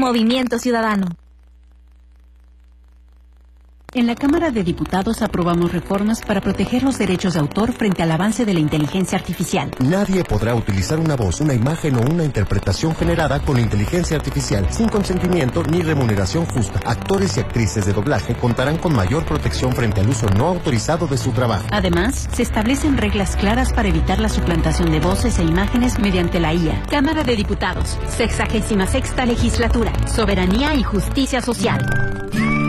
Movimiento Ciudadano. En la Cámara de Diputados aprobamos reformas para proteger los derechos de autor frente al avance de la inteligencia artificial. Nadie podrá utilizar una voz, una imagen o una interpretación generada con inteligencia artificial sin consentimiento ni remuneración justa. Actores y actrices de doblaje contarán con mayor protección frente al uso no autorizado de su trabajo. Además, se establecen reglas claras para evitar la suplantación de voces e imágenes mediante la IA. Cámara de Diputados, 66ª Legislatura, Soberanía y Justicia Social.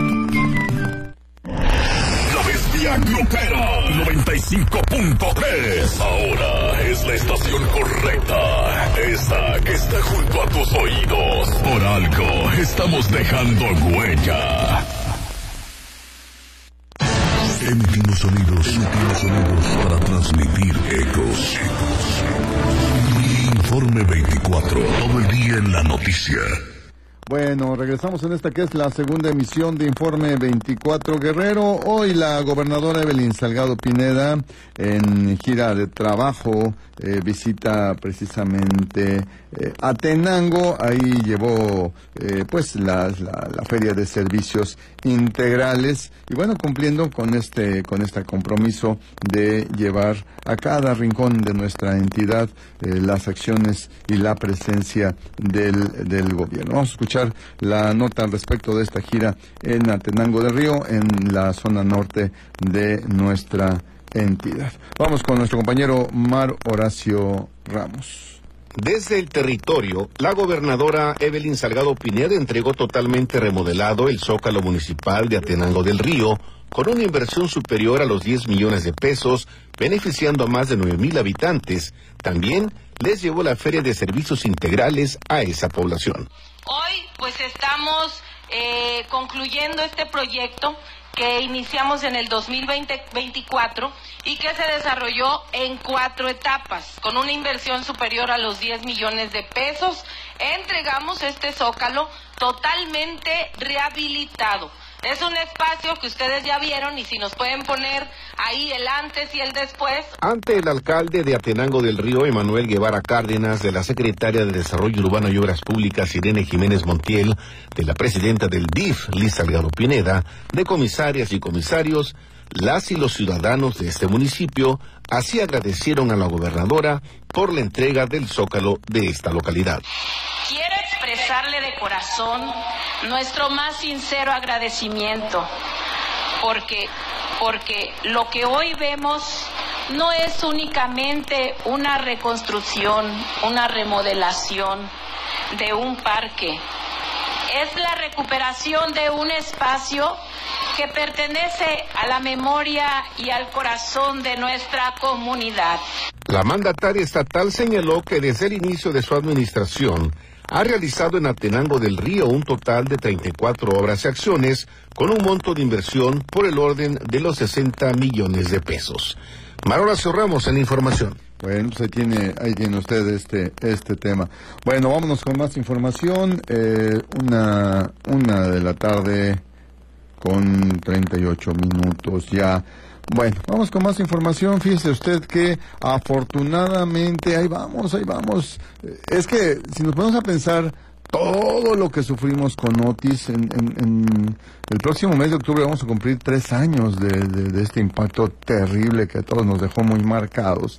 Grupera 95.3. Ahora es la estación correcta. Esa que está junto a tus oídos. Por algo estamos dejando huella. Emitimos sonidos para transmitir ecos. Informe 24. Todo el día en la noticia. Bueno, regresamos en esta que es la segunda emisión de Informe 24 Guerrero. Hoy la gobernadora Evelyn Salgado Pineda, en gira de trabajo, visita precisamente Atenango. Ahí llevó pues la feria de servicios integrales y bueno, cumpliendo con este compromiso de llevar a cada rincón de nuestra entidad las acciones y la presencia del gobierno. Vamos a escuchar la nota al respecto de esta gira en Atenango del Río, en la zona norte de nuestra entidad. Vamos con nuestro compañero Mar Horacio Ramos. Desde el territorio, la gobernadora Evelyn Salgado Pineda entregó totalmente remodelado el Zócalo Municipal de Atenango del Río, con una inversión superior a los 10 millones de pesos, beneficiando a más de 9,000 habitantes. También les llevó la Feria de Servicios Integrales a esa población. Hoy, pues estamos concluyendo este proyecto que iniciamos en el 2024 y que se desarrolló en 4 etapas, con una inversión superior a los 10 millones de pesos. Entregamos este Zócalo totalmente rehabilitado. Es un espacio que ustedes ya vieron y si nos pueden poner ahí el antes y el después. Ante el alcalde de Atenango del Río, Emanuel Guevara Cárdenas, de la secretaria de Desarrollo Urbano y Obras Públicas, Irene Jiménez Montiel, de la presidenta del DIF, Liz Salgado Pineda, de comisarias y comisarios, las y los ciudadanos de este municipio así agradecieron a la gobernadora por la entrega del Zócalo de esta localidad. Quiero expresarle de corazón nuestro más sincero agradecimiento, porque lo que hoy vemos no es únicamente una reconstrucción, una remodelación de un parque, es la recuperación de un espacio que pertenece a la memoria y al corazón de nuestra comunidad. La mandataria estatal señaló que desde el inicio de su administración ha realizado en Atenango del Río un total de 34 obras y acciones con un monto de inversión por el orden de los 60 millones de pesos. Horacio Ramos en información. Bueno, pues ahí tiene usted este tema. Bueno, vámonos con más información. Una de la tarde con 38 minutos ya. Bueno, vamos con más información. Fíjese usted que afortunadamente ahí vamos. Es que si nos ponemos a pensar todo lo que sufrimos con Otis, en el próximo mes de octubre vamos a cumplir 3 años de este impacto terrible que a todos nos dejó muy marcados.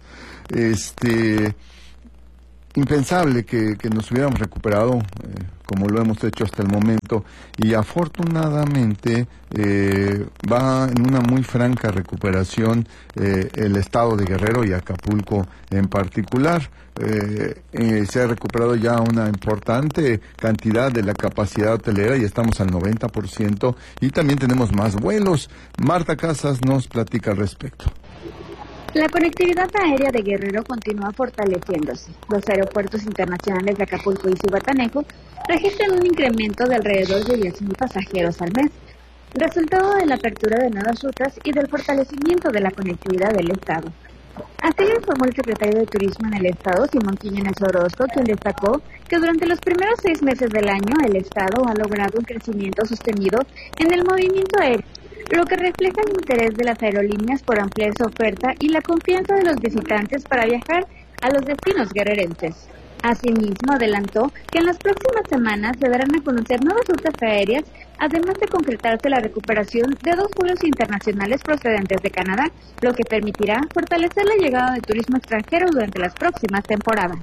Impensable que nos hubiéramos recuperado como lo hemos hecho hasta el momento, y afortunadamente va en una muy franca recuperación el estado de Guerrero y Acapulco en particular. Se ha recuperado ya una importante cantidad de la capacidad hotelera y estamos al 90%, y también tenemos más vuelos. Marta Casas nos platica al respecto. La conectividad aérea de Guerrero continúa fortaleciéndose. Los aeropuertos internacionales de Acapulco y Zihuatanejo registran un incremento de alrededor de 10,000 pasajeros al mes, resultado de la apertura de nuevas rutas y del fortalecimiento de la conectividad del Estado. Así lo informó el secretario de Turismo en el Estado, Simón Quiñones Orozco, quien destacó que durante los primeros 6 meses del año el Estado ha logrado un crecimiento sostenido en el movimiento aéreo, lo que refleja el interés de las aerolíneas por ampliar su oferta y la confianza de los visitantes para viajar a los destinos guerrerenses. Asimismo, adelantó que en las próximas semanas se darán a conocer nuevas rutas aéreas, además de concretarse la recuperación de 2 vuelos internacionales procedentes de Canadá, lo que permitirá fortalecer la llegada de turismo extranjero durante las próximas temporadas.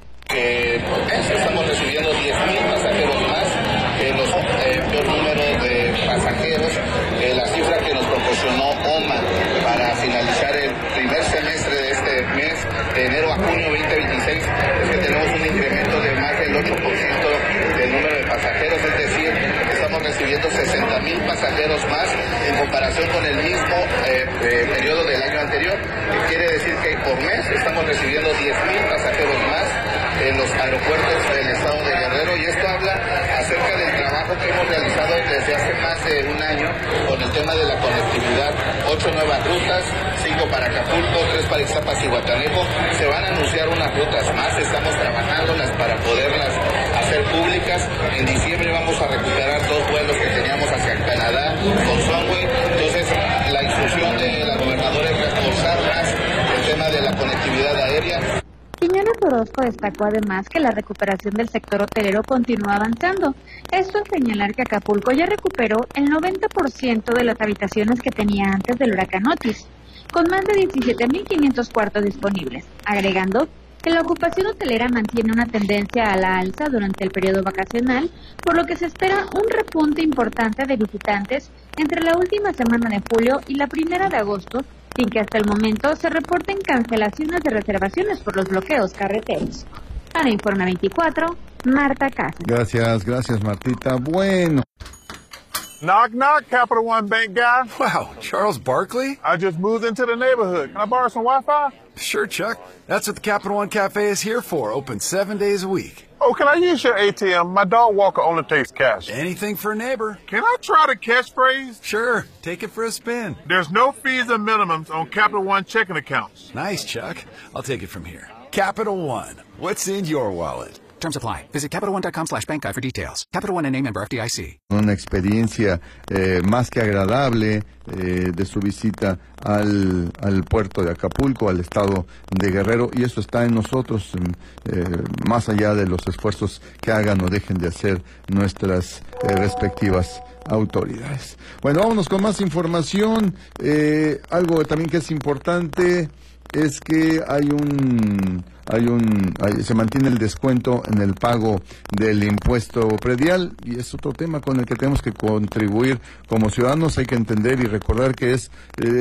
Estamos recibiendo 10,000 pasajeros más, los peor número de pasajeros, la cifra que nos proporcionó OMA para finalizar el primer semestre de este mes, de enero a junio 2026, es que tenemos un incremento de más del 8% del número de pasajeros, es decir, estamos recibiendo 60,000 pasajeros más en comparación con el mismo periodo del año anterior. Quiere decir que por mes estamos recibiendo 10,000 pasajeros más en los aeropuertos del estado de Guerrero, y esto habla acerca del trabajo que hemos realizado desde hace más de un año con el tema de la conectividad. 8 nuevas rutas, 5 para Acapulco, 3 para Ixtapas y Guatanejo. Se van a anunciar unas rutas más, estamos trabajándolas para poderlas hacer públicas. En diciembre vamos a recuperar 2 vuelos que teníamos hacia Canadá con Sunway. Entonces, la instrucción de la gobernadora es reforzar más el tema de la conectividad aérea. Quiñones Orozco destacó además que la recuperación del sector hotelero continúa avanzando. Esto al señalar que Acapulco ya recuperó el 90% de las habitaciones que tenía antes del huracán Otis, con más de 17,500 cuartos disponibles, agregando que la ocupación hotelera mantiene una tendencia a la alza durante el periodo vacacional, por lo que se espera un repunte importante de visitantes entre la última semana de julio y la primera de agosto, sin que hasta el momento se reporten cancelaciones de reservaciones por los bloqueos carreteros. Para Informe 24, Marta Cáceres. Gracias Martita. Bueno. Knock, knock, Capital One Bank guy. Wow, Charles Barkley? I just moved into the neighborhood. Can I borrow some Wi-Fi? Sure, Chuck. That's what the Capital One Cafe is here for, open 7 days a week. Oh, can I use your ATM? My dog Walker only takes cash. Anything for a neighbor. Can I try the catchphrase? Sure, take it for a spin. There's no fees and minimums on Capital One checking accounts. Nice, Chuck. I'll take it from here. Capital One. What's in your wallet? Terms apply. Visit CapitalOne.com/bankguide for details. Capital One and member FDIC. Una experiencia más que agradable de su visita al puerto de Acapulco, al estado de Guerrero, y eso está en nosotros, más allá de los esfuerzos que hagan o dejen de hacer nuestras respectivas autoridades. Bueno, vámonos con más información. Algo también que es importante es que se mantiene el descuento en el pago del impuesto predial, y es otro tema con el que tenemos que contribuir como ciudadanos. Hay que entender y recordar que es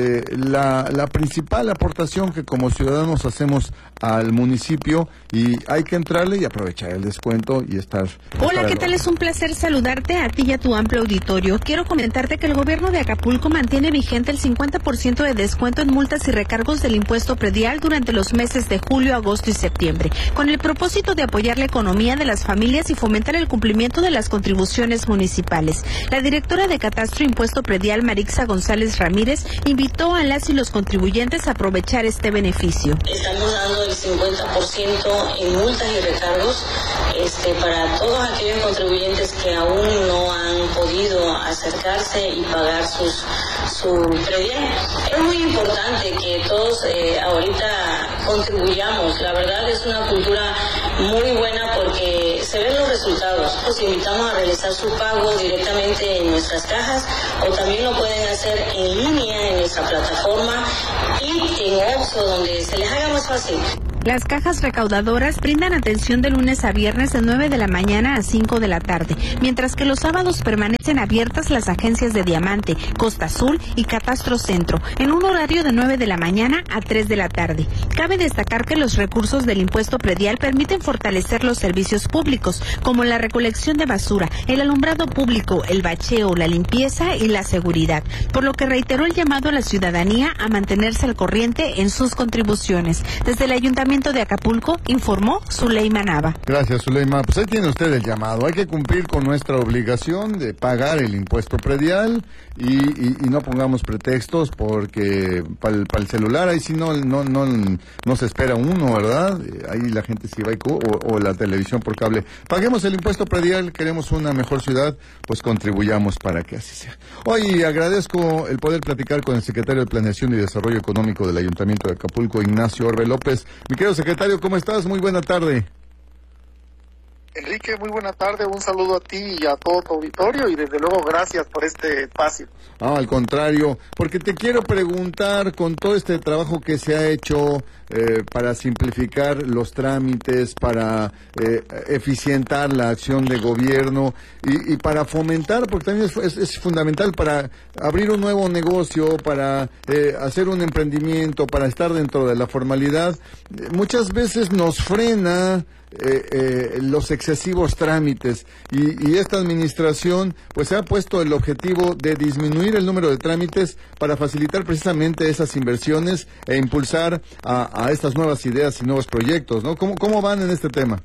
la principal aportación que como ciudadanos hacemos al municipio, y hay que entrarle y aprovechar el descuento y estar... Hola, ¿qué tal? Es un placer saludarte a ti y a tu amplio auditorio. Quiero comentarte que el gobierno de Acapulco mantiene vigente el 50% de descuento en multas y recargos del impuesto predial durante los meses de julio, agosto y septiembre, con el propósito de apoyar la economía de las familias y fomentar el cumplimiento de las contribuciones municipales. La directora de Catastro e Impuesto Predial, Marixa González Ramírez, invitó a las y los contribuyentes a aprovechar este beneficio. Estamos dando el 50% en multas y recargos para todos aquellos contribuyentes que aún no han podido acercarse y pagar su predial. Es muy importante que todos ahorita contribuyamos. La verdad es una cultura muy buena porque se ven los resultados. Los invitamos a realizar su pago directamente en nuestras cajas, o también lo pueden hacer en línea en nuestra plataforma y en Oxxo, donde se les haga más fácil. Las cajas recaudadoras brindan atención de lunes a viernes de 9 de la mañana a 5 de la tarde, mientras que los sábados permanecen abiertas las agencias de Diamante, Costa Azul y Catastro Centro, en un horario de 9 de la mañana a 3 de la tarde. Cabe destacar que los recursos del impuesto predial permiten fortalecer los servicios públicos, como la recolección de basura, el alumbrado público, el bacheo, la limpieza y la seguridad, por lo que reiteró el llamado a la ciudadanía a mantenerse al corriente en sus contribuciones. Desde el Ayuntamiento de Acapulco, informó Zuleima Nava. Gracias, Zuleima. Pues ahí tiene usted el llamado. Hay que cumplir con nuestra obligación de pagar el impuesto predial y no pongamos pretextos, porque para el celular ahí sí no se espera uno, ¿verdad? Ahí la gente sí va o la televisión por cable. Paguemos el impuesto predial, queremos una mejor ciudad, pues contribuyamos para que así sea. Hoy agradezco el poder platicar con el secretario de Planeación y Desarrollo Económico del Ayuntamiento de Acapulco, Ignacio Orbe López. Mi querido secretario, ¿cómo estás? Muy buena tarde. Enrique, muy buena tarde, un saludo a ti y a todo tu auditorio y desde luego gracias por este espacio. Al contrario, porque te quiero preguntar, con todo este trabajo que se ha hecho para simplificar los trámites, para eficientar la acción de gobierno y para fomentar, porque también es fundamental para abrir un nuevo negocio, para hacer un emprendimiento, para estar dentro de la formalidad, muchas veces nos frena los excesivos trámites y esta administración pues se ha puesto el objetivo de disminuir el número de trámites para facilitar precisamente esas inversiones e impulsar a estas nuevas ideas y nuevos proyectos, ¿no? ¿Cómo van en este tema?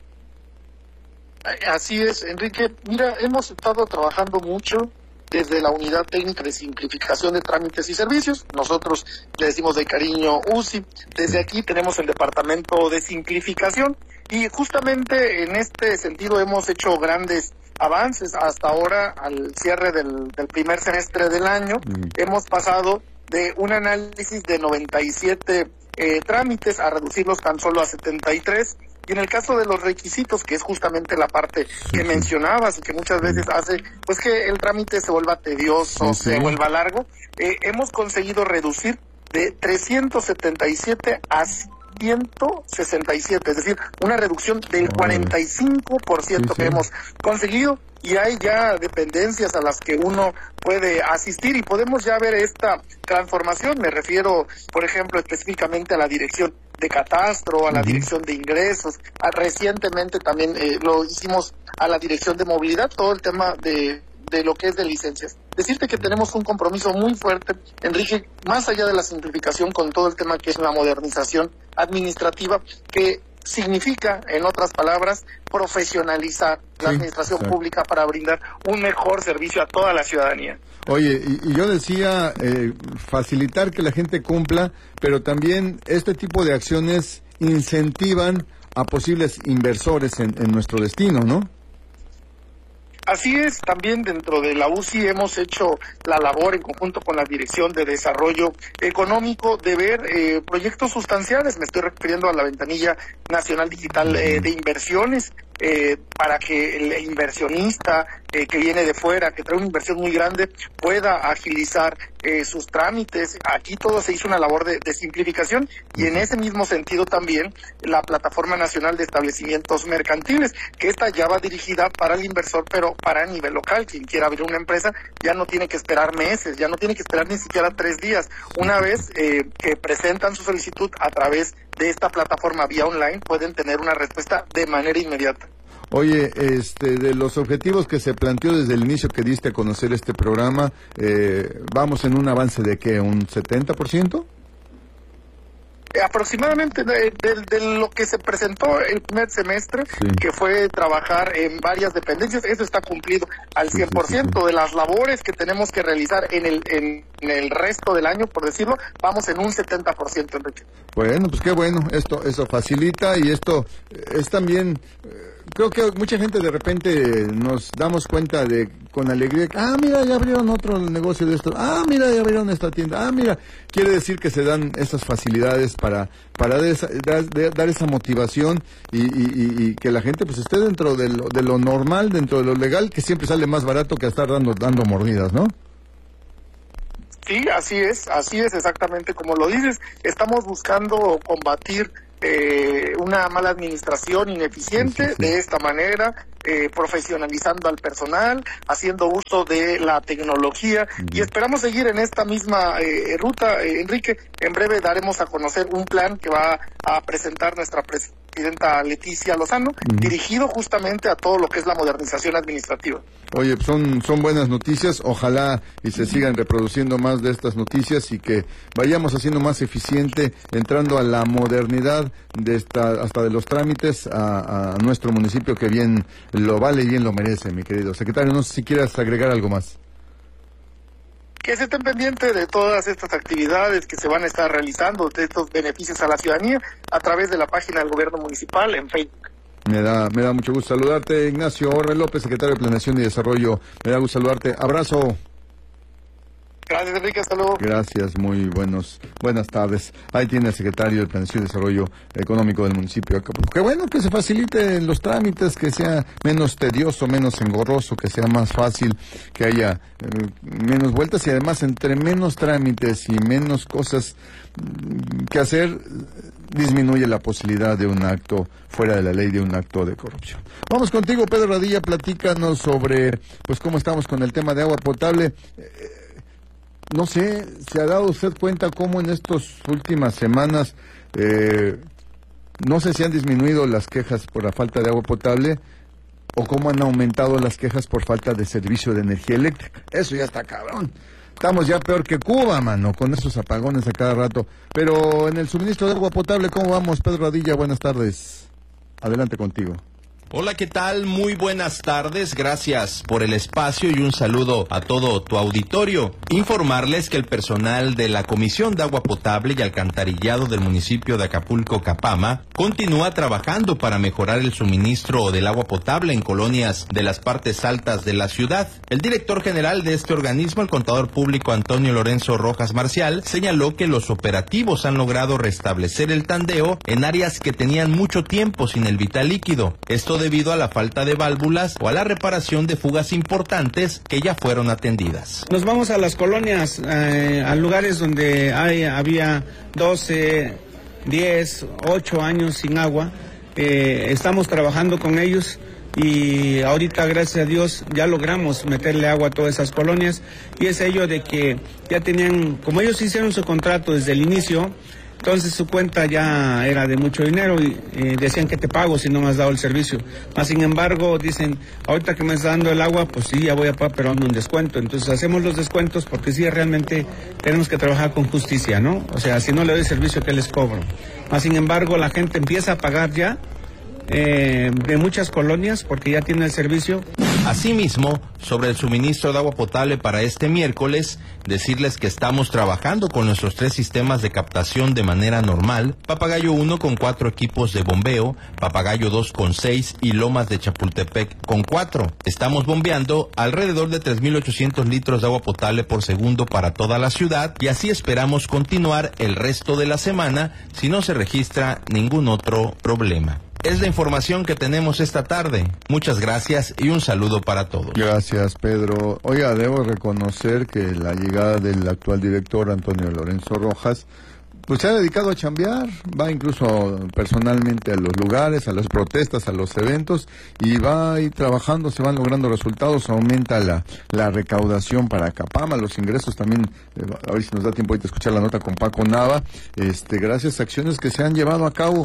Así es, Enrique. Mira, hemos estado trabajando mucho desde la Unidad Técnica de Simplificación de Trámites y Servicios. Nosotros le decimos de cariño UCI. Desde aquí tenemos el Departamento de Simplificación y justamente en este sentido hemos hecho grandes avances. Hasta ahora, al cierre del primer semestre del año, hemos pasado de un análisis de 97 trámites a reducirlos tan solo a 73. Y en el caso de los requisitos, que es justamente la parte que mencionabas y que muchas veces hace pues que el trámite se vuelva tedioso, se vuelva largo, hemos conseguido reducir de 377 a 167, es decir, una reducción del 45% que hemos conseguido, y hay ya dependencias a las que uno puede asistir y podemos ya ver esta transformación. Me refiero, por ejemplo, específicamente a la dirección de catastro, a la dirección de ingresos, recientemente también lo hicimos a la dirección de movilidad, todo el tema de lo que es de licencias. Decirte que tenemos un compromiso muy fuerte, Enrique, más allá de la simplificación, con todo el tema que es la modernización administrativa, que significa, en otras palabras, profesionalizar la administración pública para brindar un mejor servicio a toda la ciudadanía. Oye, y yo decía facilitar que la gente cumpla, pero también este tipo de acciones incentivan a posibles inversores en nuestro destino, ¿no? Así es, también dentro de la UCI hemos hecho la labor en conjunto con la Dirección de Desarrollo Económico de ver proyectos sustanciales. Me estoy refiriendo a la Ventanilla Nacional Digital de Inversiones, para que el inversionista que viene de fuera, que trae una inversión muy grande, pueda agilizar sus trámites. Aquí todo se hizo una labor de simplificación, y en ese mismo sentido también la Plataforma Nacional de Establecimientos Mercantiles, que esta ya va dirigida para el inversor, pero para nivel local. Quien quiera abrir una empresa ya no tiene que esperar meses, ya no tiene que esperar ni siquiera 3 días. Una vez que presentan su solicitud a través de esta plataforma vía online, pueden tener una respuesta de manera inmediata. Oye, de los objetivos que se planteó desde el inicio que diste a conocer este programa, ¿vamos en un avance de qué, un 70%? Aproximadamente de lo que se presentó el primer semestre, que fue trabajar en varias dependencias, eso está cumplido al 100%. De las labores que tenemos que realizar en el resto del año, por decirlo, vamos en un 70%, Enrique. Bueno, pues qué bueno, eso facilita, y esto es también... Creo que mucha gente de repente nos damos cuenta con alegría, mira, ya abrieron otro negocio de esto, mira, ya abrieron esta tienda, mira, quiere decir que se dan esas facilidades para dar esa motivación y que la gente pues esté dentro de lo normal, dentro de lo legal, que siempre sale más barato que estar dando mordidas, ¿no? Sí, así es exactamente como lo dices. Estamos buscando combatir una mala administración ineficiente de esta manera, profesionalizando al personal, haciendo uso de la tecnología, y esperamos seguir en esta misma ruta, Enrique. En breve daremos a conocer un plan que va a presentar nuestra presidenta Leticia Lozano, dirigido justamente a todo lo que es la modernización administrativa. Oye, son buenas noticias, ojalá y se sigan reproduciendo más de estas noticias y que vayamos haciendo más eficiente, entrando a la modernidad hasta de los trámites a nuestro municipio, que bien lo vale y bien lo merece, mi querido secretario. No sé si quieras agregar algo más. Que se estén pendientes de todas estas actividades que se van a estar realizando, de estos beneficios a la ciudadanía, a través de la página del gobierno municipal en Facebook. Me da mucho gusto saludarte, Ignacio Orbe López, secretario de Planeación y Desarrollo. Me da gusto saludarte. Abrazo. Gracias, Enrique, hasta luego. Gracias, muy buenas tardes. Ahí tiene el secretario de Planeación y Desarrollo Económico del municipio de Acapulco. Qué bueno que se faciliten los trámites, que sea menos tedioso, menos engorroso, que sea más fácil, que haya menos vueltas y además entre menos trámites y menos cosas que hacer, disminuye la posibilidad de un acto fuera de la ley, de un acto de corrupción. Vamos contigo, Pedro Radilla, platícanos sobre pues cómo estamos con el tema de agua potable. No sé, ¿se ha dado usted cuenta cómo en estas últimas semanas, no sé si han disminuido las quejas por la falta de agua potable o cómo han aumentado las quejas por falta de servicio de energía eléctrica? Eso ya está cabrón. Estamos ya peor que Cuba, mano, con esos apagones a cada rato. Pero en el suministro de agua potable, ¿cómo vamos? Pedro Radilla, buenas tardes. Adelante contigo. Hola, ¿qué tal? Muy buenas tardes, gracias por el espacio y un saludo a todo tu auditorio. Informarles que el personal de la Comisión de Agua Potable y Alcantarillado del municipio de Acapulco, Capama, continúa trabajando para mejorar el suministro del agua potable en colonias de las partes altas de la ciudad. El director general de este organismo, el contador público Antonio Lorenzo Rojas Marcial, señaló que los operativos han logrado restablecer el tandeo en áreas que tenían mucho tiempo sin el vital líquido. Esto debido a la falta de válvulas o a la reparación de fugas importantes que ya fueron atendidas. Nos vamos a las colonias, a lugares donde había 12, 10, 8 años sin agua. Estamos trabajando con ellos y ahorita, gracias a Dios, ya logramos meterle agua a todas esas colonias, y es ello de que ya tenían, como ellos hicieron su contrato desde el inicio, entonces su cuenta ya era de mucho dinero y decían que te pago si no me has dado el servicio. Mas sin embargo dicen, ahorita que me estás dando el agua, pues sí, ya voy a pagar, pero dame un descuento. Entonces hacemos los descuentos porque sí, realmente tenemos que trabajar con justicia, ¿no? O sea, si no le doy servicio, ¿qué les cobro? Mas sin embargo la gente empieza a pagar ya de muchas colonias porque ya tiene el servicio. Asimismo, sobre el suministro de agua potable para este miércoles, decirles que estamos trabajando con nuestros 3 sistemas de captación de manera normal: Papagayo 1 con 4 equipos de bombeo, Papagayo 2 con 6 y Lomas de Chapultepec con 4. Estamos bombeando alrededor de 3.800 litros de agua potable por segundo para toda la ciudad, y así esperamos continuar el resto de la semana si no se registra ningún otro problema. Es la información que tenemos esta tarde. Muchas gracias y un saludo para todos. Gracias, Pedro. Oiga, debo reconocer que la llegada del actual director, Antonio Lorenzo Rojas, pues se ha dedicado a chambear, va incluso personalmente a los lugares, a las protestas, a los eventos, y va ahí trabajando, se van logrando resultados, aumenta la recaudación para Capama, los ingresos también, a ver si nos da tiempo ahorita escuchar la nota con Paco Nava, gracias a acciones que se han llevado a cabo.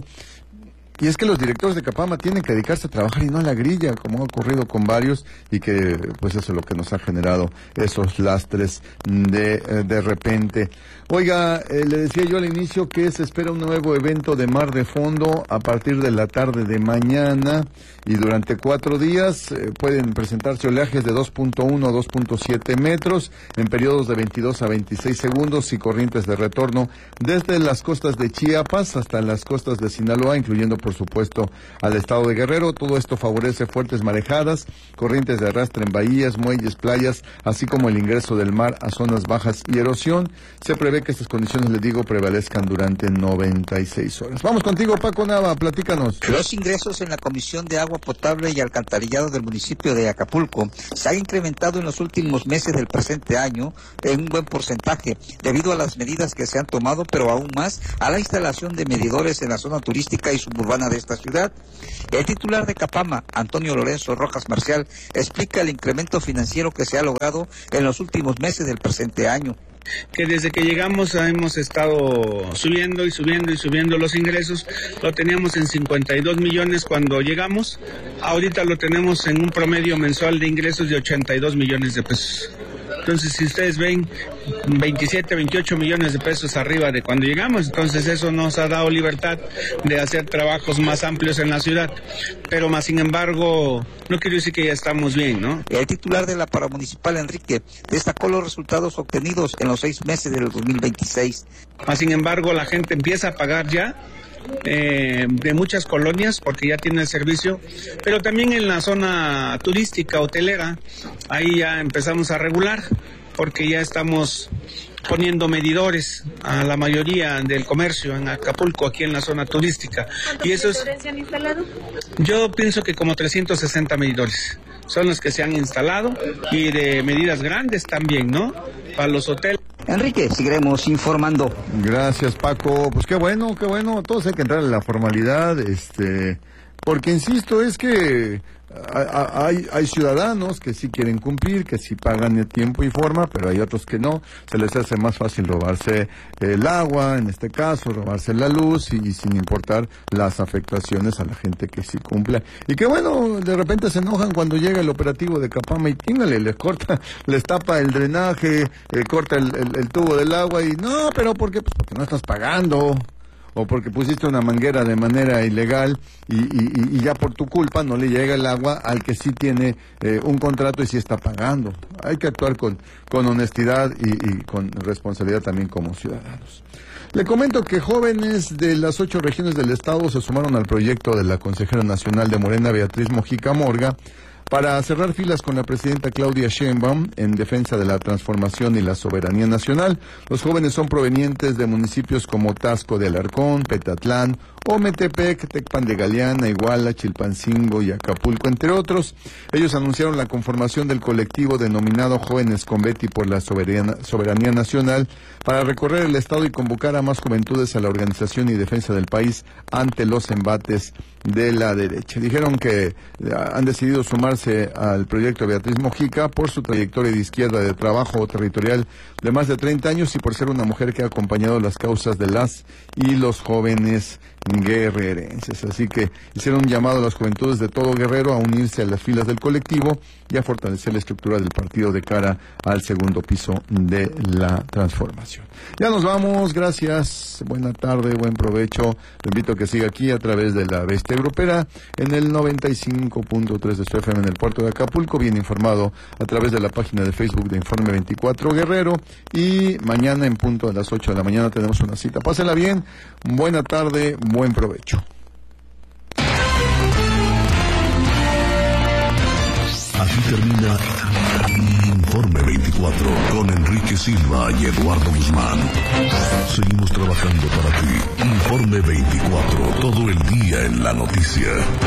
Y es que los directores de Capama tienen que dedicarse a trabajar y no a la grilla, como ha ocurrido con varios, y que pues eso es lo que nos ha generado esos lastres de repente. Oiga, le decía yo al inicio que se espera un nuevo evento de mar de fondo a partir de la tarde de mañana, y durante 4 días pueden presentarse oleajes de 2.1 a 2.7 metros en periodos de 22 a 26 segundos y corrientes de retorno desde las costas de Chiapas hasta las costas de Sinaloa, incluyendo por supuesto al estado de Guerrero. Todo esto favorece fuertes marejadas, corrientes de arrastre en bahías, muelles, playas, así como el ingreso del mar a zonas bajas y erosión. Se prevé que estas condiciones, les digo, prevalezcan durante 96 horas. Vamos contigo, Paco Nava, platícanos. Los ingresos en la Comisión de Agua Potable y Alcantarillado del municipio de Acapulco se han incrementado en los últimos meses del presente año en un buen porcentaje, debido a las medidas que se han tomado, pero aún más a la instalación de medidores en la zona turística y suburbana de esta ciudad. El titular de Capama, Antonio Lorenzo Rojas Marcial, explica el incremento financiero que se ha logrado en los últimos meses del presente año. Que desde que llegamos hemos estado subiendo los ingresos. Lo teníamos en 52 millones cuando llegamos, ahorita lo tenemos en un promedio mensual de ingresos de 82 millones de pesos. Entonces, si ustedes ven, 27, 28 millones de pesos arriba de cuando llegamos, entonces eso nos ha dado libertad de hacer trabajos más amplios en la ciudad. Pero más sin embargo, no quiero decir que ya estamos bien, ¿no? El titular de la paramunicipal, Enrique, destacó los resultados obtenidos en los 6 meses del 2026. Más sin embargo, la gente empieza a pagar ya de muchas colonias porque ya tiene el servicio, pero también en la zona turística, hotelera, ahí ya empezamos a regular. porque ya estamos poniendo medidores a la mayoría del comercio en Acapulco, aquí en la zona turística. ¿Cuántos medidores se han instalado? Yo pienso que como 360 medidores son los que se han instalado, y de medidas grandes también, ¿no? Para los hoteles. Enrique, seguiremos informando. Gracias, Paco. Pues qué bueno, todos hay que entrar en la formalidad, porque insisto, es que hay ciudadanos que sí quieren cumplir, que sí pagan en tiempo y forma, pero hay otros que no. Se les hace más fácil robarse el agua, en este caso, robarse la luz, y sin importar las afectaciones a la gente que sí cumple. Y que bueno, de repente se enojan cuando llega el operativo de Capama y tíngale, les tapa el drenaje, corta el tubo del agua, y no, pero ¿por qué? Pues porque no estás pagando, o porque pusiste una manguera de manera ilegal y ya por tu culpa no le llega el agua al que sí tiene un contrato y sí está pagando. Hay que actuar con honestidad y con responsabilidad también como ciudadanos. Le comento que jóvenes de las 8 regiones del estado se sumaron al proyecto de la consejera nacional de Morena, Beatriz Mojica Morga, para cerrar filas con la presidenta Claudia Sheinbaum en defensa de la transformación y la soberanía nacional. Los jóvenes son provenientes de municipios como Taxco de Alarcón, Petatlán, Ometepec, Tecpan de Galeana, Iguala, Chilpancingo y Acapulco, entre otros. Ellos anunciaron la conformación del colectivo denominado Jóvenes con Betty por la Soberanía Nacional para recorrer el estado y convocar a más juventudes a la organización y defensa del país ante los embates de la derecha. Dijeron que han decidido sumarse al proyecto Beatriz Mojica por su trayectoria de izquierda de trabajo territorial de más de 30 años y por ser una mujer que ha acompañado las causas de las y los jóvenes guerrerenses. Así que hicieron un llamado a las juventudes de todo Guerrero a unirse a las filas del colectivo y a fortalecer la estructura del partido de cara al segundo piso de la transformación. Ya nos vamos, gracias, buena tarde, buen provecho. Lo invito a que siga aquí a través de la Bestia Grupera en el 95.3 de su FM en el puerto de Acapulco, bien informado a través de la página de Facebook de Informe 24 Guerrero, y mañana en punto de las 8 de la mañana tenemos una cita. Pásela bien, buena tarde, buen provecho. Aquí termina Informe 24 con Enrique Silva y Eduardo Guzmán. Seguimos trabajando para ti. Informe 24, todo el día en la noticia.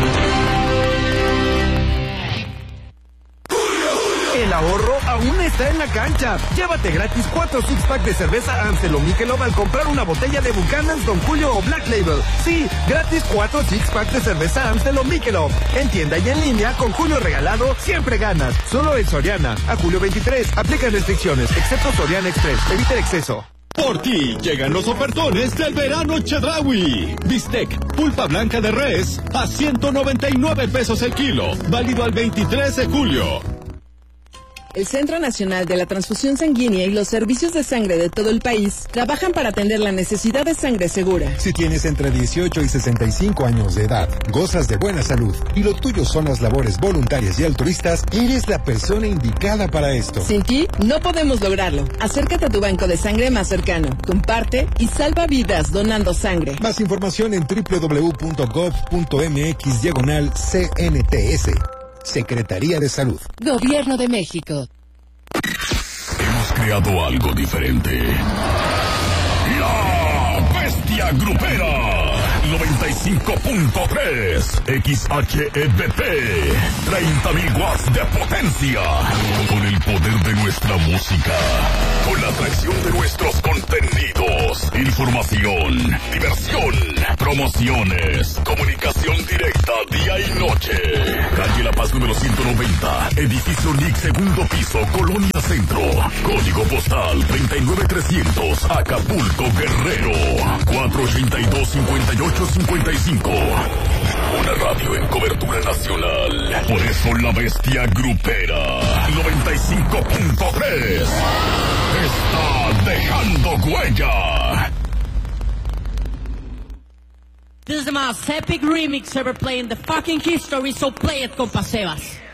El ahorro aún está en la cancha. Llévate gratis 4 six-pack de cerveza Amstel o Michelob al comprar una botella de Buchanan's, Don Julio o Black Label. Sí, gratis 4 six-pack de cerveza Amstel o Michelob. En tienda y en línea, con Julio regalado, siempre ganas. Solo en Soriana. A julio 23. Aplican restricciones, excepto Soriana Express. Evita el exceso. Por ti llegan los ofertones del verano Chedraui. Bistec, pulpa blanca de res, a 199 pesos el kilo. Válido al 23 de julio. El Centro Nacional de la Transfusión Sanguínea y los servicios de sangre de todo el país trabajan para atender la necesidad de sangre segura. Si tienes entre 18 y 65 años de edad, gozas de buena salud y lo tuyo son las labores voluntarias y altruistas, eres la persona indicada para esto. Sin ti, no podemos lograrlo. Acércate a tu banco de sangre más cercano, comparte y salva vidas donando sangre. Más información en www.gov.mx/CNTS. Secretaría de Salud. Gobierno de México. Hemos creado algo diferente. La Bestia Grupera 95.3 XHEBP, 30.000 watts de potencia, con el poder de nuestra música, con la atracción de nuestros contenidos, información, diversión, promociones, comunicación directa día y noche. Calle La Paz número 190, edificio NIC, segundo piso, Colonia Centro, código postal 39300, Acapulco, Guerrero, 482-5855. Una radio en cobertura nacional. Por eso la Bestia Grupera 95.3 está dejando huella. This is the most epic remix ever played in the fucking history, so play it, compa Sebas.